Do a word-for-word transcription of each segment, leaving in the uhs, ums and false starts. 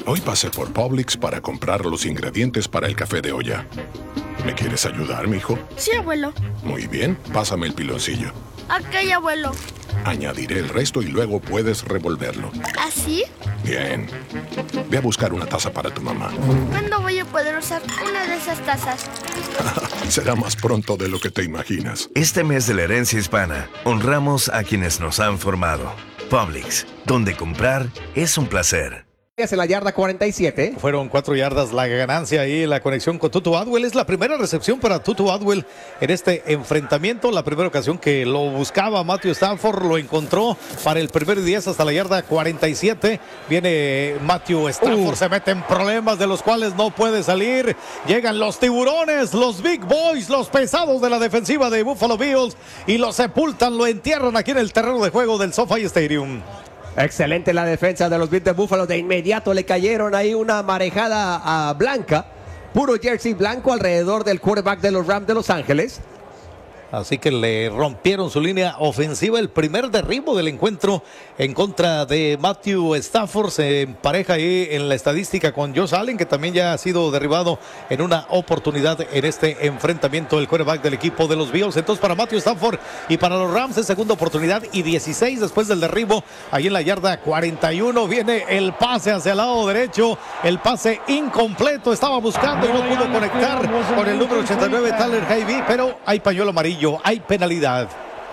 Hoy pasé por Publix para comprar los ingredientes para el café de olla. ¿Me quieres ayudar, mijo? Sí, abuelo. Muy bien, pásame el piloncillo. Ok, abuelo. Añadiré el resto y luego puedes revolverlo. ¿Así? Bien. Ve a buscar una taza para tu mamá. ¿Cuándo voy a poder usar una de esas tazas? Será más pronto de lo que te imaginas. Este mes de la herencia hispana, honramos a quienes nos han formado. Publix, donde comprar es un placer. En la yarda cuarenta y siete. Fueron cuatro yardas la ganancia ahí, la conexión con Tutu Atwell. Es la primera recepción para Tutu Atwell en este enfrentamiento. La primera ocasión que lo buscaba Matthew Stafford, lo encontró para el primer diez hasta la yarda cuarenta y siete. Viene Matthew Stafford, uh. se mete en problemas de los cuales no puede salir. Llegan los tiburones, los big boys, los pesados de la defensiva de Buffalo Bills y lo sepultan, lo entierran aquí en el terreno de juego del SoFi Stadium. Excelente la defensa de los Bills de Buffalo. De inmediato le cayeron ahí una marejada a blanca. Puro jersey blanco alrededor del quarterback de los Rams de Los Ángeles. Así que le rompieron su línea ofensiva. El primer derribo del encuentro en contra de Matthew Stafford. Se empareja ahí en la estadística con Josh Allen, que también ya ha sido derribado en una oportunidad en este enfrentamiento. El quarterback del equipo de los Bills. Entonces para Matthew Stafford y para los Rams es segunda oportunidad y dieciséis después del derribo. Ahí en la yarda cuarenta y uno viene el pase hacia el lado derecho. El pase incompleto. Estaba buscando y no pudo conectar con el número ochenta y nueve Tyler Higbee, pero hay pañuelo amarillo. Hay penalidad.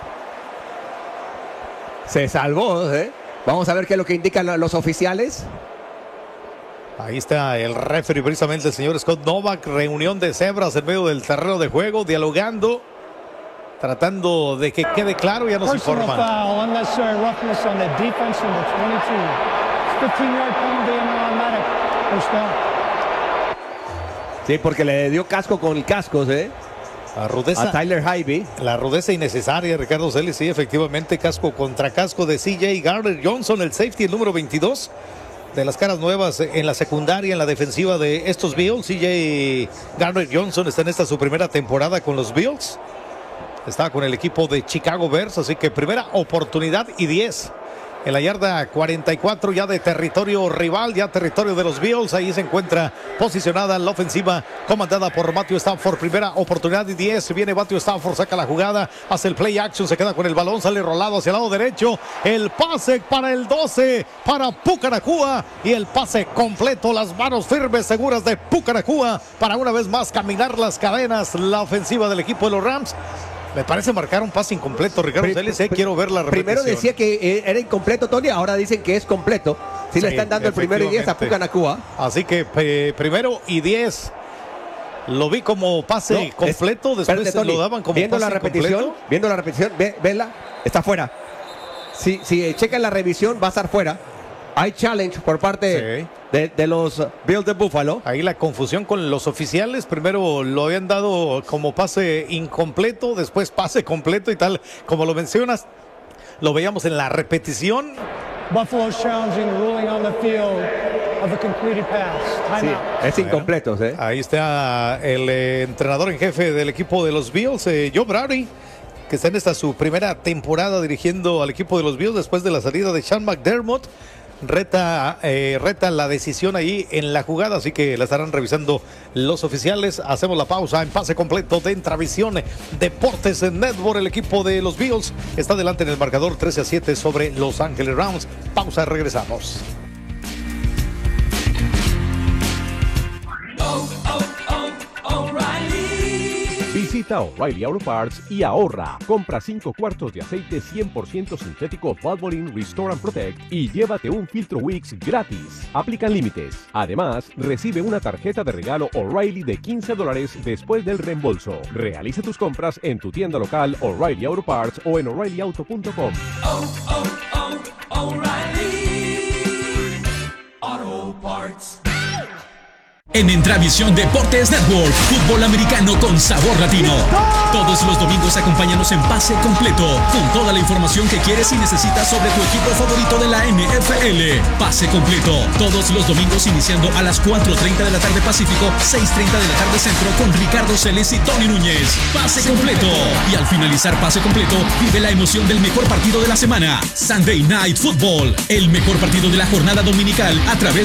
Se salvó, ¿eh? Vamos a ver qué es lo que indican los oficiales. Ahí está el referee, precisamente el señor Scott Novak. Reunión de cebras en medio del terreno de juego, dialogando, tratando de que quede claro. Ya nos informan. Sí, porque le dio casco con el casco, ¿eh? La rudeza, a Tyler Higbee. La rudeza innecesaria, Ricardo Celis, sí, efectivamente, casco contra casco de C J Gardner Johnson, el safety, el número veintidós, de las caras nuevas en la secundaria, en la defensiva de estos Bills. C J Gardner Johnson está en esta su primera temporada con los Bills. Está con el equipo de Chicago Bears, así que primera oportunidad y diez. En la yarda cuarenta y cuatro, ya de territorio rival, ya territorio de los Bills. Ahí se encuentra posicionada la ofensiva comandada por Matthew Stafford. Primera oportunidad y diez. Viene Matthew Stafford, saca la jugada, hace el play action, se queda con el balón, sale rolado hacia el lado derecho. El pase para el doce, para Puka Nacua. Y el pase completo, las manos firmes, seguras de Puka Nacua. Para una vez más caminar las cadenas, la ofensiva del equipo de los Rams. Me parece marcar un pase incompleto, Ricardo Celis, eh, quiero ver la repetición. Primero decía que era incompleto, Tony, ahora dicen que es completo. Sí, sí, le están dando el primero y diez a Puka Nacua. Así que eh, primero y diez. Lo vi como pase no, completo, es, después espérate, Tony, lo daban como viendo pase la repetición, incompleto. Viendo la repetición, ve, vela, está fuera. Si, si checan la revisión, va a estar fuera. Hay challenge por parte sí. de, de los Bills de Buffalo. Ahí la confusión con los oficiales. Primero lo habían dado como pase incompleto, después pase completo y tal. Como lo mencionas, lo veíamos en la repetición. Buffalo challenging ruling on the field of a completed pass. Sí, es incompleto, ¿eh? Ahí está el eh, entrenador en jefe del equipo de los Bills, eh, Joe Brady, que está en esta su primera temporada dirigiendo al equipo de los Bills después de la salida de Sean McDermott. Reta, eh, reta la decisión ahí en la jugada, así que la estarán revisando los oficiales. Hacemos la pausa en pase completo de Intravisión Deportes Network. El equipo de los Bills está delante en el marcador trece a siete sobre Los Ángeles Rams. Pausa, regresamos. Oh, oh, oh, O'Reilly. Visita O'Reilly Auto Parts y ahorra. Compra cinco cuartos de aceite cien por ciento sintético Valvoline Restore and Protect y llévate un filtro Wix gratis. Aplican límites. Además, recibe una tarjeta de regalo O'Reilly de quince dólares después del reembolso. Realiza tus compras en tu tienda local O'Reilly Auto Parts o en O'Reilly Auto punto com. Oh, oh, oh, O'Reilly Auto Parts. En Intravisión Deportes Network, fútbol americano con sabor latino. Todos los domingos acompáñanos en Pase Completo, con toda la información que quieres y necesitas sobre tu equipo favorito de la N F L. Pase Completo, todos los domingos iniciando a las cuatro treinta de la tarde Pacífico, seis treinta de la tarde Centro, con Ricardo Celis y Tony Núñez. Pase Completo. Y al finalizar Pase Completo, vive la emoción del mejor partido de la semana. Sunday Night Football, el mejor partido de la jornada dominical a través